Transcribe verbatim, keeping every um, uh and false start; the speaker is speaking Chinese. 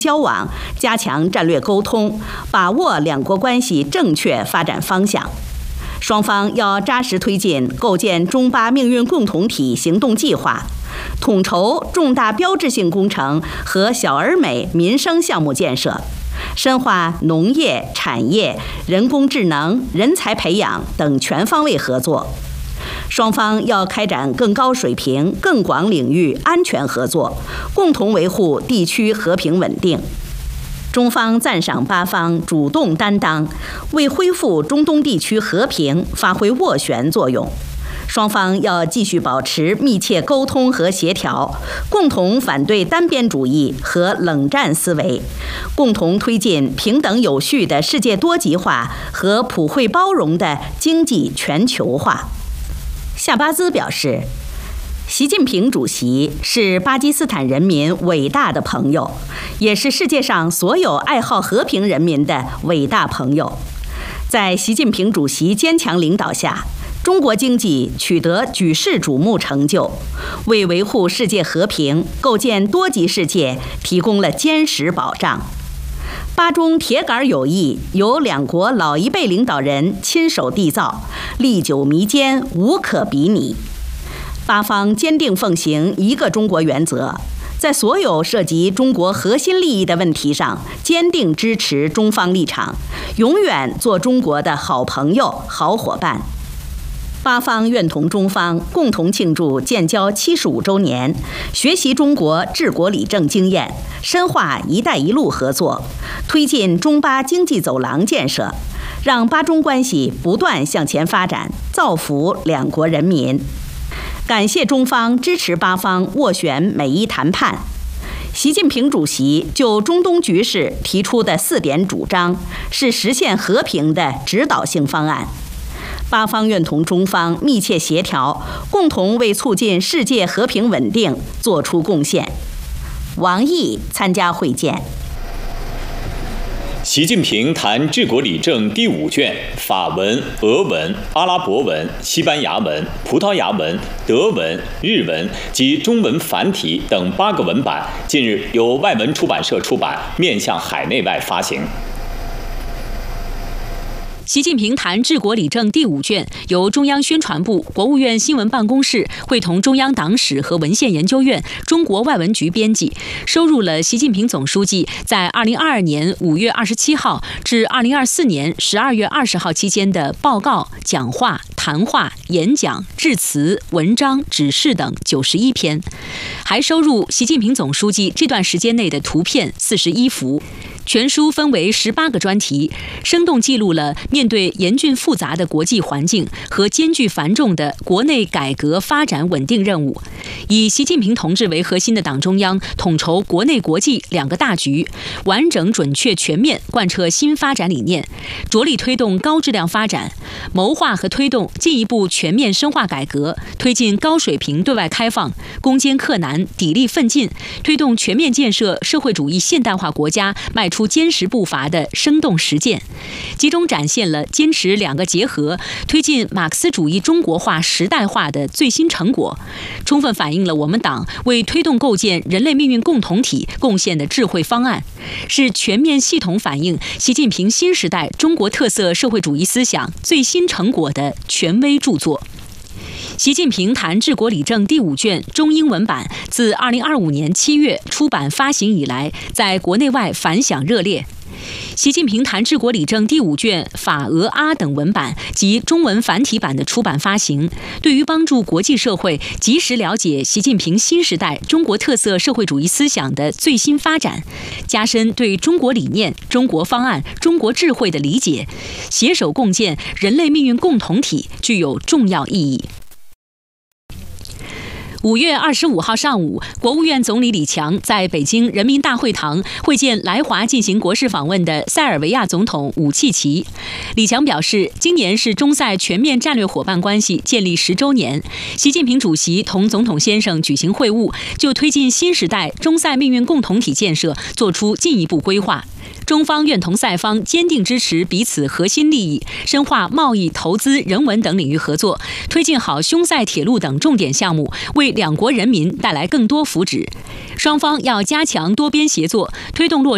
交往，加强战略沟通，把握两国关系正确发展方向。双方要扎实推进构建中巴命运共同体行动计划，统筹重大标志性工程和小而美民生项目建设，深化农业、产业、人工智能、人才培养等全方位合作。双方要开展更高水平、更广领域安全合作，共同维护地区和平稳定。中方赞赏巴方主动担当，为恢复中东地区和平发挥斡旋作用。双方要继续保持密切沟通和协调，共同反对单边主义和冷战思维，共同推进平等有序的世界多极化和普惠包容的经济全球化。夏巴兹表示，习近平主席是巴基斯坦人民伟大的朋友，也是世界上所有爱好和平人民的伟大朋友。在习近平主席坚强领导下，中国经济取得举世瞩目成就，为维护世界和平、构建多极世界提供了坚实保障。巴中铁杆友谊由两国老一辈领导人亲手缔造，历久弥坚，无可比拟。巴方坚定奉行一个中国原则，在所有涉及中国核心利益的问题上，坚定支持中方立场，永远做中国的好朋友、好伙伴。巴方愿同中方共同庆祝建交七十五周年，学习中国治国理政经验，深化“一带一路”合作，推进中巴经济走廊建设，让巴中关系不断向前发展，造福两国人民。感谢中方支持巴方斡旋美伊谈判。习近平主席就中东局势提出的四点主张，是实现和平的指导性方案。巴方愿同中方密切协调，共同为促进世界和平稳定作出贡献。王毅参加会见。 习近平谈治国理政第五卷法文、俄文、阿拉伯文、西班牙文、葡萄牙文、德文、日文及中文繁体等八个文版，近日由外文出版社出版，面向海内外发行。 习近平谈治国理政第五卷由中央宣传部、国务院新闻办公室会同中央党史和文献研究院、中国外文局编辑，收入了习近平总书记在二零二二年五月二十七号至二零二四年十二月二十号期间的报告、讲话、谈话、演讲、致辞、文章、指示等九十一篇，还收入习近平总书记这段时间内的图片四十一幅。全书分为十八个专题，生动记录了面对严峻复杂的国际环境和艰巨繁重的国内改革发展稳定任务，以习近平同志为核心的党中央统筹国内国际两个大局，完整准确全面贯彻新发展理念，着力推动高质量发展，谋划和推动进一步全面深化改革，推进高水平对外开放，攻坚克难，砥砺奋进，推动全面建设社会主义现代化国家迈出坚实步伐的生动实践，集中展现了坚持两个结合，推进马克思主义中国化时代化的最新成果，充分反映了我们党为推动构建人类命运共同体贡献的智慧方案，是全面系统反映习近平新时代中国特色社会主义思想最新成果的权威著作。习近平谈治国理政第五卷中英文版自二零二五年七月出版发行以来，在国内外反响热烈。习近平谈治国理政第五卷法、俄、阿等文版及中文繁体版的出版发行，对于帮助国际社会及时了解习近平新时代中国特色社会主义思想的最新发展，加深对中国理念、中国方案、中国智慧的理解，携手共建人类命运共同体，具有重要意义。五月二十五号上午，国务院总理李强在北京人民大会堂会见来华进行国事访问的塞尔维亚总统武契奇。李强表示，今年是中塞全面战略伙伴关系建立十周年，习近平主席同总统先生举行会晤，就推进新时代中塞命运共同体建设作出进一步规划。中方愿同塞方坚定支持彼此核心利益，深化贸易、投资、人文等领域合作，推进好匈塞铁路等重点项目，为两国人民带来更多福祉。双方要加强多边协作，推动落实